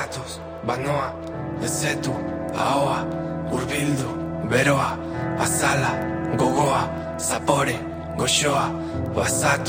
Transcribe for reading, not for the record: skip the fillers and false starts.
gatoz, banoa, ezetu, ahoa, urbildu, beroa, azala, gogoa, zapore, goxoa, bazatu.